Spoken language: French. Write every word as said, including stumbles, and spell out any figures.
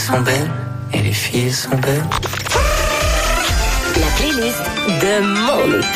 sont belles et les filles sont belles. La playlist de Monique.